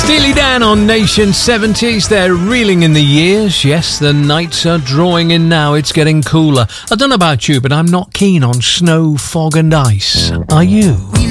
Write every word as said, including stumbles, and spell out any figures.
Steely Dan on Nation seventies. They're reeling in the years. Yes, the nights are drawing in now. It's getting cooler. I don't know about you, but I'm not keen on snow, fog and ice. Are you?